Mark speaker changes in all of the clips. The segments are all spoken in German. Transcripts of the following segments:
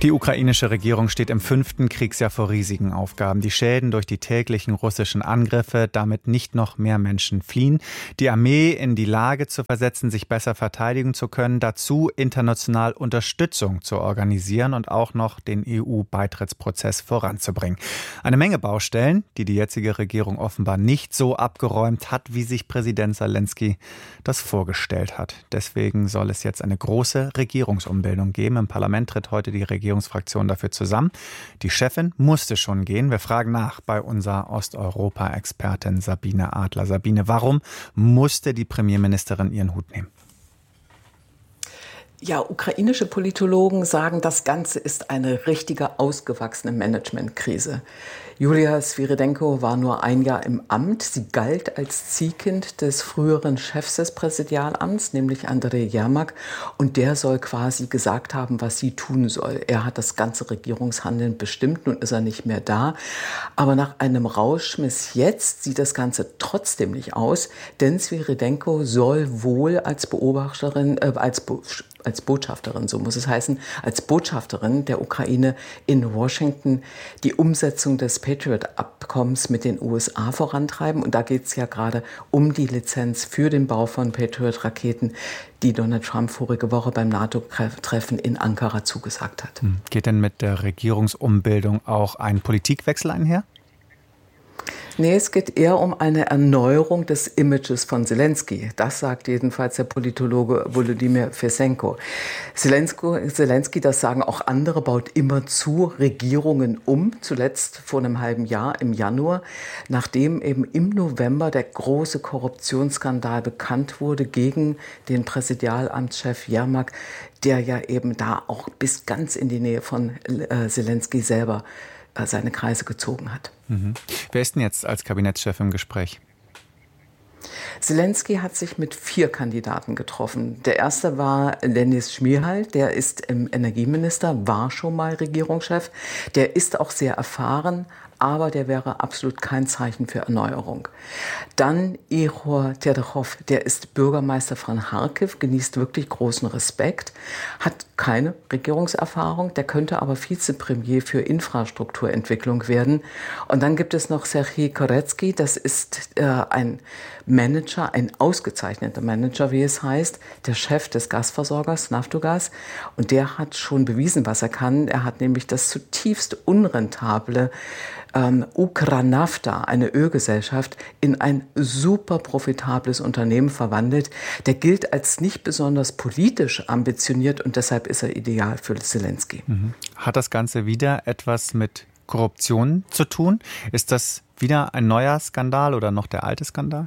Speaker 1: Die ukrainische Regierung steht im 5. Kriegsjahr vor riesigen Aufgaben. Die Schäden durch die täglichen russischen Angriffe, damit nicht noch mehr Menschen fliehen. Die Armee in die Lage zu versetzen, sich besser verteidigen zu können. Dazu international Unterstützung zu organisieren und auch noch den EU-Beitrittsprozess voranzubringen. Eine Menge Baustellen, die die jetzige Regierung offenbar nicht so abgeräumt hat, wie sich Präsident Selenskyj das vorgestellt hat. Deswegen soll es jetzt eine große Regierungsumbildung geben. Im Parlament tritt heute die Regierungsfraktion dafür zusammen. Die Chefin musste schon gehen. Wir fragen nach bei unserer Osteuropa-Expertin Sabine Adler. Sabine, warum musste die Premierministerin ihren Hut nehmen?
Speaker 2: Ja, ukrainische Politologen sagen, das Ganze ist eine richtige ausgewachsene Managementkrise. Julia Sviridенko war nur ein Jahr im Amt. Sie galt als Ziehkind des früheren Chefs des Präsidialamts, nämlich Andrej Jermak. Und der soll quasi gesagt haben, was sie tun soll. Er hat das ganze Regierungshandeln bestimmt. Nun ist er nicht mehr da. Aber nach einem Rauschmiss jetzt sieht das Ganze trotzdem nicht aus. Denn Sviridенko soll wohl als Beobachterin, als Botschafterin, so muss es heißen, als Botschafterin der Ukraine in Washington die Umsetzung des Patriot-Abkommens mit den USA vorantreiben. Und da geht es ja gerade um die Lizenz für den Bau von Patriot-Raketen, die Donald Trump vorige Woche beim NATO-Treffen in Ankara zugesagt hat.
Speaker 1: Geht denn mit der Regierungsumbildung auch ein Politikwechsel einher?
Speaker 2: Nee, es geht eher um eine Erneuerung des Images von Selenskyj. Das sagt jedenfalls der Politologe Volodymyr Fesenko. Selenskyj, das sagen auch andere, baut immerzu Regierungen um. Zuletzt vor einem halben Jahr, im Januar, nachdem eben im November der große Korruptionsskandal bekannt wurde gegen den Präsidialamtschef Jermak, der ja eben da auch bis ganz in die Nähe von Selenskyj selber seine Kreise gezogen hat.
Speaker 1: Wer ist denn jetzt als Kabinettschef im Gespräch?
Speaker 2: Selenskyj hat sich mit 4 Kandidaten getroffen. Der erste war Denis Šmyhal, der ist Energieminister, war schon mal Regierungschef. Der ist auch sehr erfahren, aber der wäre absolut kein Zeichen für Erneuerung. Dann Ihor Terechov, der ist Bürgermeister von Charkiw, genießt wirklich großen Respekt, hat keine Regierungserfahrung, der könnte aber Vizepremier für Infrastrukturentwicklung werden. Und dann gibt es noch Serhij Koretsky, das ist ein Manager, ein ausgezeichneter Manager, wie es heißt, der Chef des Gasversorgers Naftogaz. Und der hat schon bewiesen, was er kann. Er hat nämlich das zutiefst unrentable Ukranafta, eine Ölgesellschaft, in ein super profitables Unternehmen verwandelt. Der gilt als nicht besonders politisch ambitioniert und deshalb ist er ideal für Selenskyj.
Speaker 1: Hat das Ganze wieder etwas mit Korruption zu tun? Ist das wieder ein neuer Skandal oder noch der alte Skandal?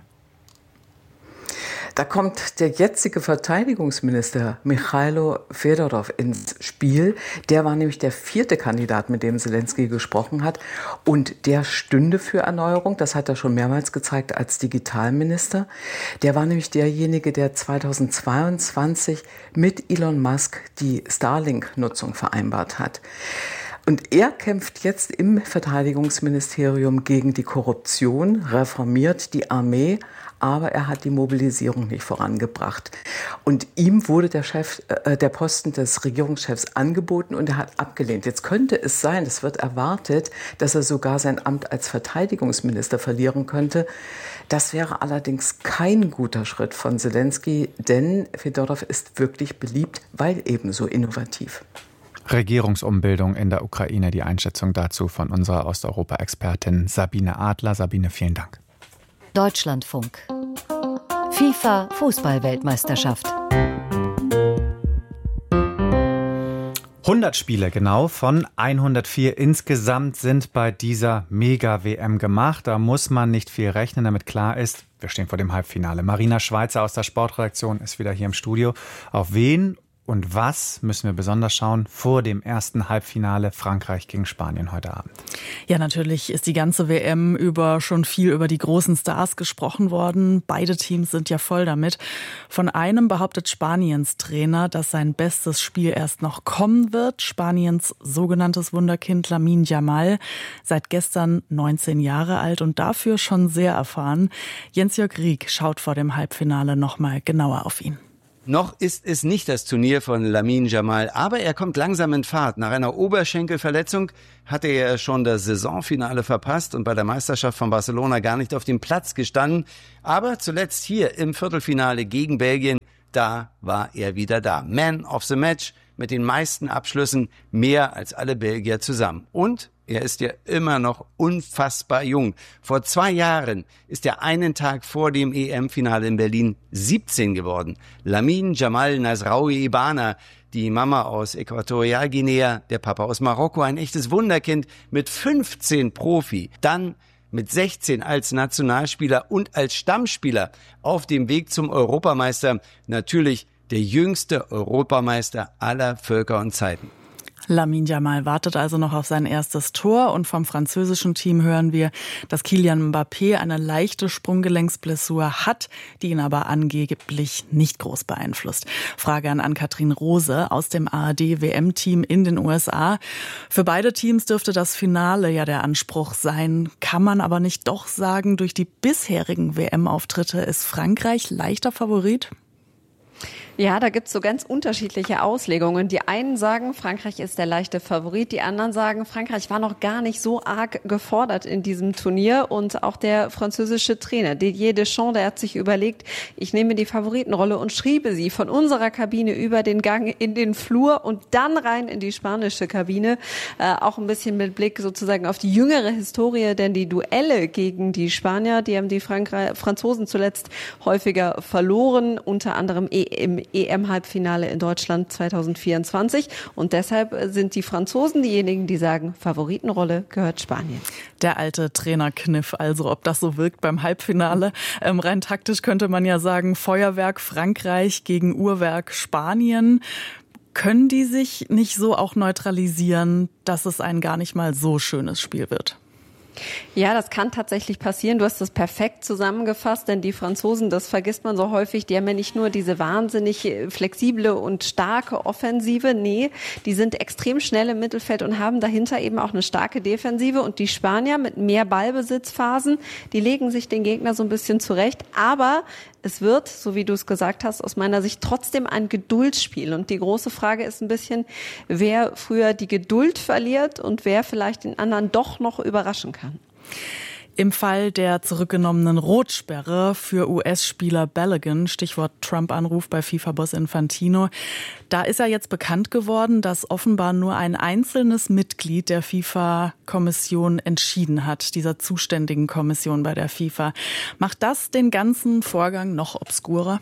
Speaker 2: Da kommt der jetzige Verteidigungsminister Michailo Fedorov ins Spiel. Der war nämlich der 4. Kandidat, mit dem Selenskyj gesprochen hat. Und der stünde für Erneuerung. Das hat er schon mehrmals gezeigt als Digitalminister. Der war nämlich derjenige, der 2022 mit Elon Musk die Starlink-Nutzung vereinbart hat. Und er kämpft jetzt im Verteidigungsministerium gegen die Korruption, reformiert die Armee, aber er hat die Mobilisierung nicht vorangebracht. Und ihm wurde der Posten des Regierungschefs angeboten und er hat abgelehnt. Jetzt könnte es sein, es wird erwartet, dass er sogar sein Amt als Verteidigungsminister verlieren könnte. Das wäre allerdings kein guter Schritt von Selenskyj, denn Fedorov ist wirklich beliebt, weil eben so innovativ.
Speaker 1: Regierungsumbildung in der Ukraine, die Einschätzung dazu von unserer Osteuropa-Expertin Sabine Adler. Sabine, vielen Dank.
Speaker 3: Deutschlandfunk. FIFA-Fußball-Weltmeisterschaft.
Speaker 1: 100 Spiele genau von 104 insgesamt sind bei dieser Mega-WM gemacht. Da muss man nicht viel rechnen, damit klar ist, wir stehen vor dem Halbfinale. Marina Schweizer aus der Sportredaktion ist wieder hier im Studio. Auf wen und was müssen wir besonders schauen vor dem ersten Halbfinale Frankreich gegen Spanien heute Abend?
Speaker 4: Ja, natürlich ist die ganze WM über schon viel über die großen Stars gesprochen worden. Beide Teams sind ja voll damit. Von einem behauptet Spaniens Trainer, dass sein bestes Spiel erst noch kommen wird. Spaniens sogenanntes Wunderkind Lamine Yamal, seit gestern 19 Jahre alt und dafür schon sehr erfahren. Jens-Jörg Rieck schaut vor dem Halbfinale noch mal genauer auf ihn.
Speaker 5: Noch ist es nicht das Turnier von Lamine Yamal, aber er kommt langsam in Fahrt. Nach einer Oberschenkelverletzung hatte er schon das Saisonfinale verpasst und bei der Meisterschaft von Barcelona gar nicht auf dem Platz gestanden. Aber zuletzt hier im Viertelfinale gegen Belgien, da war er wieder da. Man of the Match mit den meisten Abschlüssen, mehr als alle Belgier zusammen. Und er ist ja immer noch unfassbar jung. Vor 2 Jahren ist er einen Tag vor dem EM-Finale in Berlin 17 geworden. Lamine Yamal Nasraoui Ibana, die Mama aus Äquatorialguinea, der Papa aus Marokko, ein echtes Wunderkind mit 15 Profi. Dann mit 16 als Nationalspieler und als Stammspieler auf dem Weg zum Europameister. Natürlich der jüngste Europameister aller Völker und Zeiten.
Speaker 4: Lamine Yamal wartet also noch auf sein erstes Tor und vom französischen Team hören wir, dass Kylian Mbappé eine leichte Sprunggelenksblessur hat, die ihn aber angeblich nicht groß beeinflusst. Frage an Ann-Kathrin Rose aus dem ARD-WM-Team in den USA. Für beide Teams dürfte das Finale ja der Anspruch sein. Kann man aber nicht doch sagen, durch die bisherigen WM-Auftritte ist Frankreich leichter Favorit?
Speaker 6: Ja, da gibt's so ganz unterschiedliche Auslegungen. Die einen sagen, Frankreich ist der leichte Favorit. Die anderen sagen, Frankreich war noch gar nicht so arg gefordert in diesem Turnier. Und auch der französische Trainer Didier Deschamps, der hat sich überlegt, ich nehme die Favoritenrolle und schriebe sie von unserer Kabine über den Gang in den Flur und dann rein in die spanische Kabine. Auch ein bisschen mit Blick sozusagen auf die jüngere Historie, denn die Duelle gegen die Spanier, die haben die Franzosen zuletzt häufiger verloren, unter anderem im EM-Halbfinale in Deutschland 2024. Und deshalb sind die Franzosen diejenigen, die sagen, Favoritenrolle gehört Spanien.
Speaker 4: Der alte Trainerkniff, also ob das so wirkt beim Halbfinale. Rein taktisch könnte man ja sagen, Feuerwerk Frankreich gegen Uhrwerk Spanien. Können die sich nicht so auch neutralisieren, dass es ein gar nicht mal so schönes Spiel wird?
Speaker 6: Ja, das kann tatsächlich passieren. Du hast das perfekt zusammengefasst, denn die Franzosen, das vergisst man so häufig, die haben ja nicht nur diese wahnsinnig flexible und starke Offensive, nee, die sind extrem schnell im Mittelfeld und haben dahinter eben auch eine starke Defensive und die Spanier mit mehr Ballbesitzphasen, die legen sich den Gegner so ein bisschen zurecht, aber es wird, so wie du es gesagt hast, aus meiner Sicht trotzdem ein Geduldsspiel. Und die große Frage ist ein bisschen, wer früher die Geduld verliert und wer vielleicht den anderen doch noch überraschen kann.
Speaker 4: Im Fall der zurückgenommenen Rotsperre für US-Spieler Balogun, Stichwort Trump-Anruf bei FIFA-Boss Infantino, da ist ja jetzt bekannt geworden, dass offenbar nur ein einzelnes Mitglied der FIFA-Kommission entschieden hat, dieser zuständigen Kommission bei der FIFA. Macht das den ganzen Vorgang noch obskurer?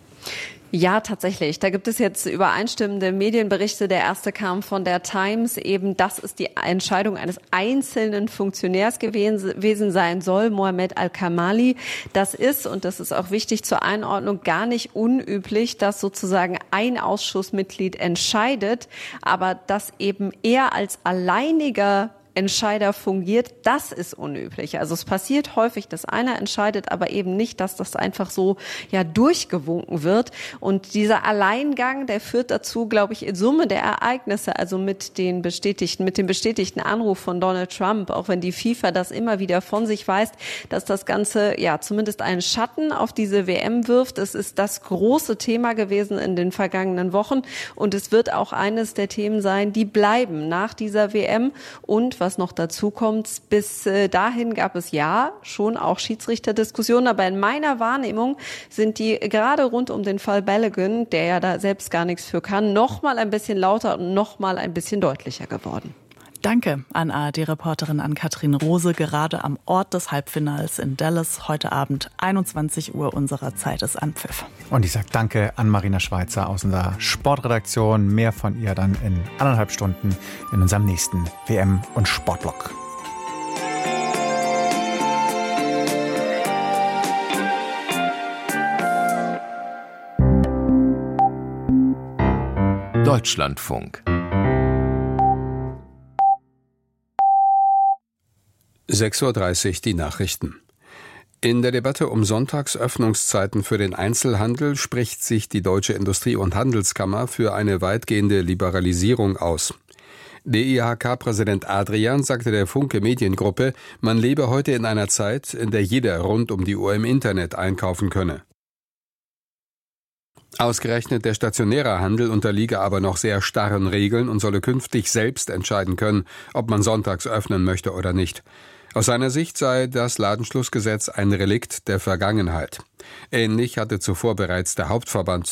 Speaker 6: Ja, tatsächlich. Da gibt es jetzt übereinstimmende Medienberichte. Der erste kam von der Times. Eben, das ist die Entscheidung eines einzelnen Funktionärs gewesen sein soll, Mohamed Al-Kamali. Das ist, und das ist auch wichtig zur Einordnung, gar nicht unüblich, dass sozusagen ein Ausschussmitglied entscheidet, aber dass eben er als alleiniger Entscheider fungiert, das ist unüblich. Also es passiert häufig, dass einer entscheidet, aber eben nicht, dass das einfach so durchgewunken wird. Und dieser Alleingang, der führt dazu, glaube ich, in Summe der Ereignisse, also mit dem bestätigten Anruf von Donald Trump, auch wenn die FIFA das immer wieder von sich weist, dass das Ganze zumindest einen Schatten auf diese WM wirft. Es ist das große Thema gewesen in den vergangenen Wochen und es wird auch eines der Themen sein, die bleiben nach dieser WM. Und was noch dazu kommt, bis dahin gab es schon auch Schiedsrichterdiskussionen, aber in meiner Wahrnehmung sind die gerade rund um den Fall Balogun, der ja da selbst gar nichts für kann, noch mal ein bisschen lauter und noch mal ein bisschen deutlicher geworden.
Speaker 4: Danke an ARD-Reporterin Ann-Kathrin Rose, gerade am Ort des Halbfinals in Dallas. Heute Abend 21 Uhr unserer Zeit ist Anpfiff.
Speaker 1: Und ich sage danke an Marina Schweizer aus unserer Sportredaktion. Mehr von ihr dann in 1,5 Stunden in unserem nächsten WM- und Sportblock.
Speaker 7: Deutschlandfunk 6:30 Uhr die Nachrichten. In der Debatte um Sonntagsöffnungszeiten für den Einzelhandel spricht sich die Deutsche Industrie- und Handelskammer für eine weitgehende Liberalisierung aus. DIHK-Präsident Adrian sagte der Funke Mediengruppe, man lebe heute in einer Zeit, in der jeder rund um die Uhr im Internet einkaufen könne. Ausgerechnet der stationäre Handel unterliege aber noch sehr starren Regeln und solle künftig selbst entscheiden können, ob man sonntags öffnen möchte oder nicht. Aus seiner Sicht sei das Ladenschlussgesetz ein Relikt der Vergangenheit. Ähnlich hatte zuvor bereits der Hauptverband